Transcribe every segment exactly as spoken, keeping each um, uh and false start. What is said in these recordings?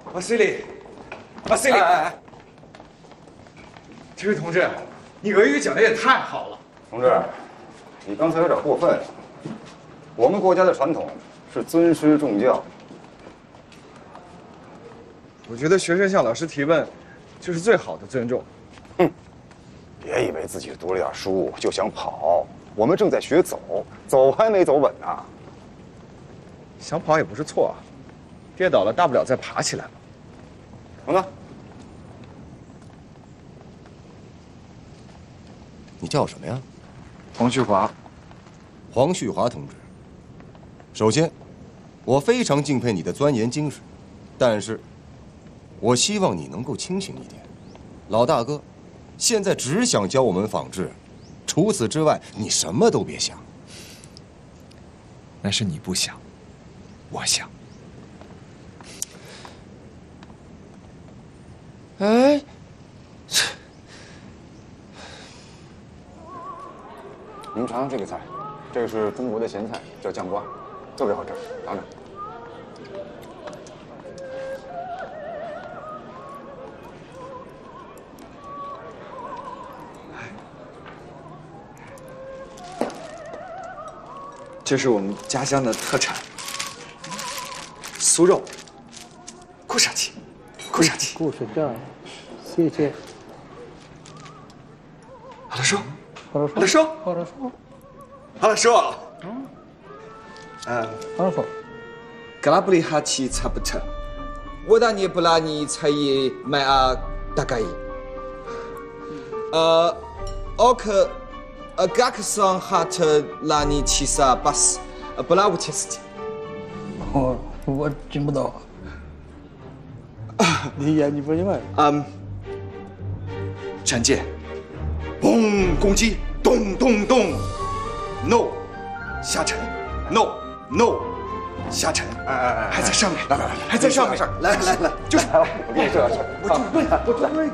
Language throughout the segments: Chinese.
瓦西里，瓦西里，哎哎哎，这位同志，你俄语讲的也太好了。 同志，你刚才有点过分了。我们国家的传统是尊师重教。 我觉得学生向老师提问，就是最好的尊重。 哼，别以为自己读了点书就想跑，我们正在学走，走还没走稳呢。 想跑也不是错啊，跌倒了大不了再爬起来嘛。 彤子， 你叫什么呀？ 黄旭华。 黄旭华同志。首先，我非常敬佩你的钻研精神，但是，我希望你能够清醒一点。老大哥，现在只想教我们仿制，除此之外，你什么都别想。 那是你不想，我想。 哎， 你们尝尝这个菜，这个是中国的咸菜，叫酱瓜，特别好吃，尝尝。 这是我们家乡的特产，酥肉，库沙奇，库沙奇。 故事叫，谢谢。 хорошо， хорошо， хорошо， хорошо， хорошо。嗯， хорошо。 Kalabli hachi tsapta. Wadani bulani tsayi maya dagai. Uh, ok, gaksan hat lani chisa bas. Bulawutist. 我我听不懂。你也你不明白？ 嗯，闪剑，嘣，攻击，咚咚咚 ，no， 下沉 ，no no， 下沉， 哎哎哎， 还在上面， 来来来， 还在上面， 来来来， 就是来，我给你这样去， 我就问，我就问，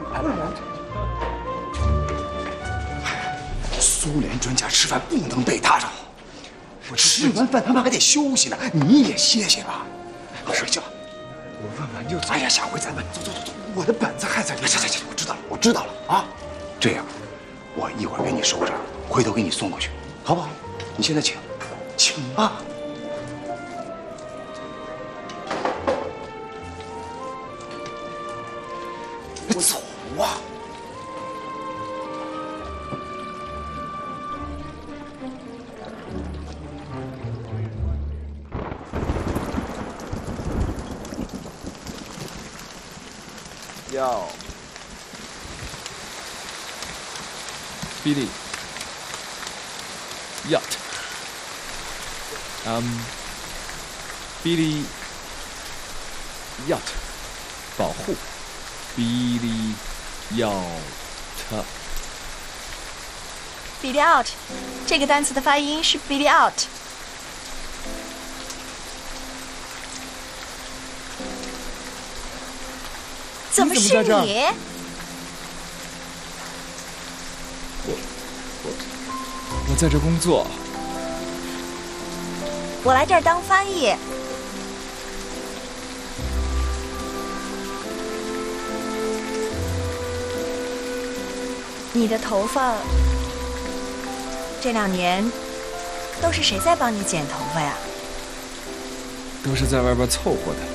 苏联专家吃饭不能被打扰，我吃完饭他们还得休息呢，你也歇歇吧，睡觉。 我问完就走。 哎呀，下回再问。走走走走， 我的本子还在里面。 行行行，我知道了，我知道了啊。这样，我一会儿给你收着，回头给你送过去，好不好？你现在请，请吧。走啊！ 要 Billy Yacht， 嗯、um, ，Billy Yacht， 保护 Billy Yacht。 Billy out， 这个单词的发音是 Billy out。怎么是你？ 我在这工作。 我来这儿当翻译。你的头发这两年都是谁在帮你剪头发呀？ 都是在外边凑合的。